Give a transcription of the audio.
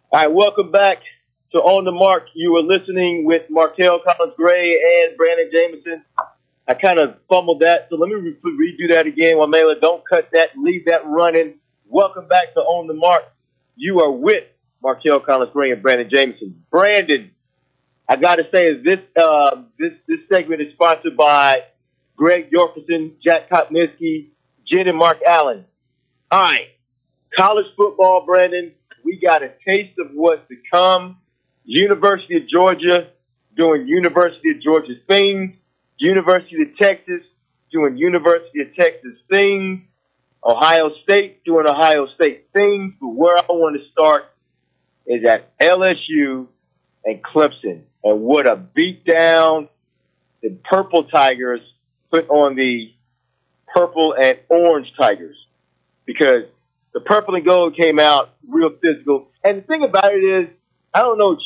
All right, welcome back to On the Mark. You were listening with Markel Collins Gray and Brandon Jameson. I kind of fumbled that, so let me redo that again. Wamela, don't cut that, leave that running. Welcome back to On the Mark. You are with Markel Collins Gray and Brandon Jameson. Brandon, I got to say, this segment is sponsored by Greg Yorkerson, Jack Kopniski, Jen and Mark Allen. All right, college football, Brandon. We got a taste of what's to come. University of Georgia doing University of Georgia things. University of Texas doing University of Texas things. Ohio State doing Ohio State things. But where I want to start is at LSU and Clemson. And what a beatdown the Purple Tigers put on the Purple and Orange Tigers. Because the purple and gold came out real physical. And the thing about it is, I don't know